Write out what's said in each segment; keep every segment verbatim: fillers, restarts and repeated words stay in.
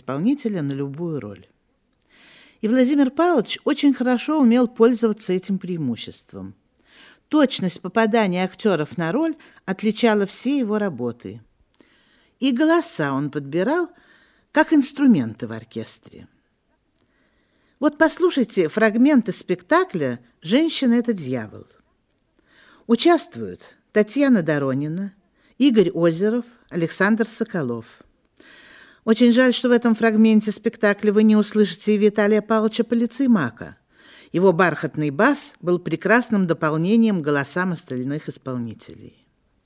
исполнителя на любую роль. И Владимир Павлович очень хорошо умел пользоваться этим преимуществом. Точность попадания актеров на роль отличала все его работы. И голоса он подбирал как инструменты в оркестре. Вот послушайте фрагменты спектакля «Женщина – это дьявол». Участвуют Татьяна Доронина, Игорь Озеров, Александр Соколов. Очень жаль, что в этом фрагменте спектакля вы не услышите и Виталия Павловича Полицеймака. Его бархатный бас был прекрасным дополнением к голосам остальных исполнителей.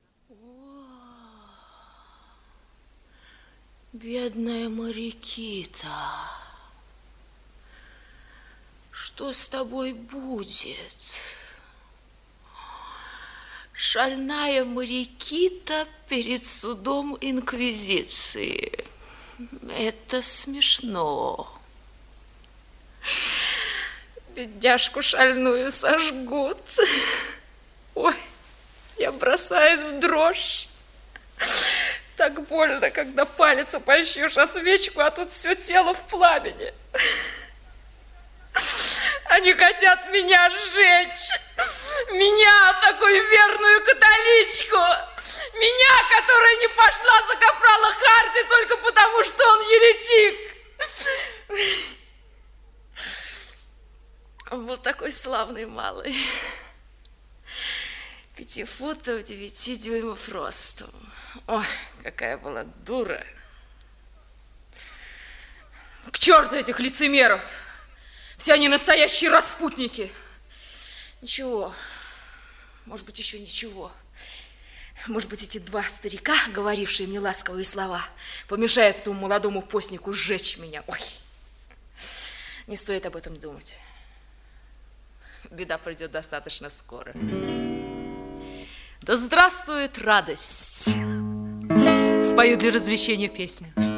Бедная Марикита, что с тобой будет? Шальная Марикита перед судом инквизиции. Это смешно. Бедняжку шальную сожгут. Ой, я бросает в дрожь. Так больно, когда палец опощешь о свечку, а тут все тело в пламени. Они хотят меня сжечь. Меня, такую верную католичку. Меня, которая не пошла за капрала Харди только потому, что он еретик. Он был такой славный малый. Пяти футов, девяти дюймов ростом. Ой, какая была дура. К черту этих лицемеров! Все они настоящие распутники. Ничего, может быть, еще ничего. Может быть, эти два старика, говорившие мне ласковые слова, помешают этому молодому постнику сжечь меня. Ой, не стоит об этом думать. Беда придет достаточно скоро. Да здравствует радость! Спою для развлечения песню.